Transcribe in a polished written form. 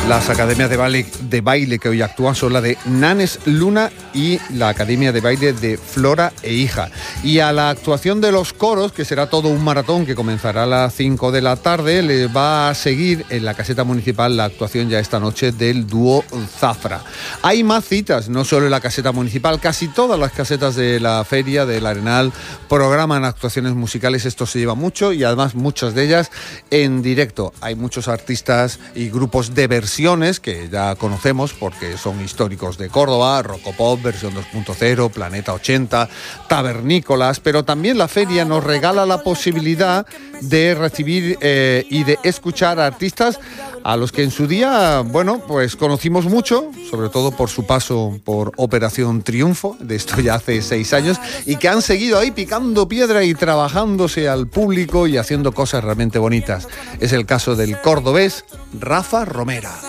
Las academias de baile que hoy actúan son la de Nanes Luna y la Academia de Baile de Flora e Hija. Y a la actuación de los coros, que será todo un maratón que comenzará a las 5 de la tarde, le va a seguir en la caseta municipal la actuación ya esta noche del dúo Zafra. Hay más citas, no solo en la caseta municipal, casi todas las casetas de la feria del Arenal programan actuaciones musicales. Esto se lleva mucho y además muchas de ellas en directo. Hay muchos artistas y grupos de versiones que ya conocemos porque son históricos de Córdoba: Rocopop, Versión 2.0, Planeta 80, Tabernícolas, pero también la feria nos regala la posibilidad de recibir y de escuchar a artistas a los que en su día, bueno, pues conocimos mucho, sobre todo por su paso por Operación Triunfo, de esto ya hace 6 años, y que han seguido ahí picando piedra y trabajándose al público y haciendo cosas realmente bonitas. Es el caso del cordobés Rafa Romera.